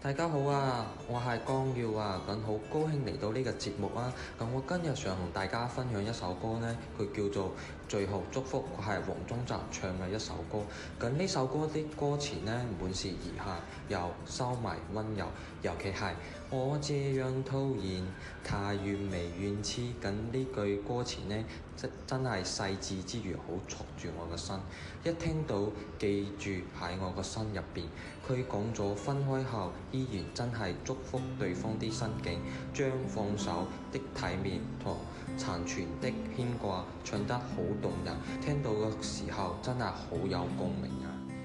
大家好啊，我係江耀啊，咁好高興嚟到呢個節目啊。咁我今日想同大家分享一首歌呢，佢叫做《最後祝福》，佢係黃宗澤唱嘅一首歌。咁呢首歌啲歌詞呢，滿是遺憾又收埋溫柔，尤其係我這樣討厭，他完美願痴。咁呢句歌詞呢，真係細緻之餘，好戳住我個心。一聽到記住喺我個心入邊，佢講咗分開後依然真係祝福對方啲心境，將放手的體面同殘存的牽掛唱得好動人，聽到嘅時候真係好有共鳴啊！